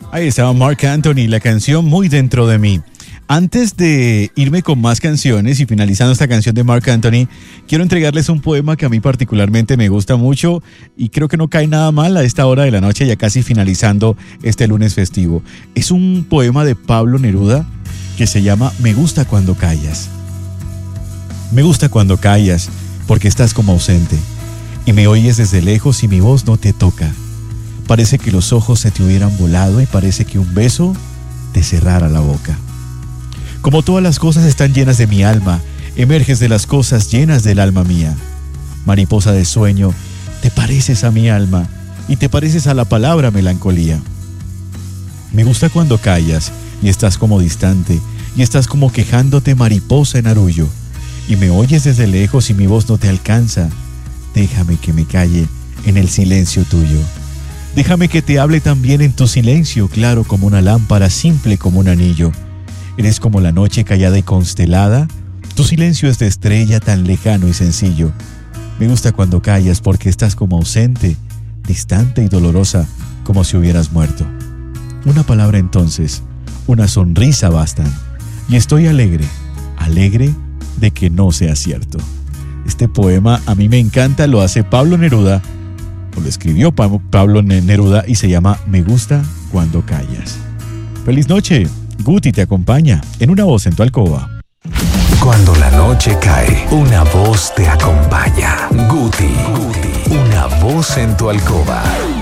Ahí estaba Marc Anthony, la canción Muy Dentro de Mí. Antes de irme con más canciones y finalizando esta canción de Marc Anthony, quiero entregarles un poema que a mí particularmente me gusta mucho y creo que no cae nada mal a esta hora de la noche, ya casi finalizando este lunes festivo. Es un poema de Pablo Neruda que se llama Me gusta cuando callas. Me gusta cuando callas porque estás como ausente y me oyes desde lejos y mi voz no te toca. Parece que los ojos se te hubieran volado y parece que un beso te cerrara la boca. Como todas las cosas están llenas de mi alma, emerges de las cosas llenas del alma mía. Mariposa de sueño, te pareces a mi alma y te pareces a la palabra melancolía. Me gusta cuando callas y estás como distante y estás como quejándote mariposa en arrullo y me oyes desde lejos y mi voz no te alcanza. Déjame que me calle en el silencio tuyo. Déjame que te hable también en tu silencio, claro como una lámpara, simple como un anillo. Eres como la noche callada y constelada. Tu silencio es de estrella tan lejano y sencillo. Me gusta cuando callas porque estás como ausente, distante y dolorosa, como si hubieras muerto. Una palabra entonces, una sonrisa bastan. Y estoy alegre, alegre de que no sea cierto. Este poema a mí me encanta, lo hace Pablo Neruda, o lo escribió Pablo Neruda y se llama Me gusta cuando callas. ¡Feliz noche! Guti te acompaña en Una Voz en tu Alcoba. Cuando la noche cae, una voz te acompaña. Guti, una voz en tu alcoba.